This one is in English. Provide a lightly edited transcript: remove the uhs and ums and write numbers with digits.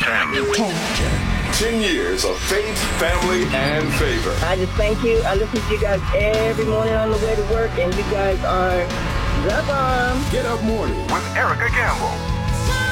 10 years of faith, family, and favor. I just thank you. I listen to you guys every morning on the way to work, and you guys are the bomb. Get Up Morning with Erica Campbell.